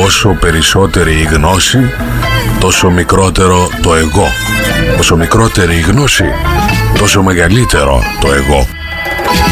όσο περισσότερη η γνώση, τόσο μικρότερο το εγώ. Όσο μικρότερη η γνώση, τόσο μεγαλύτερο το εγώ.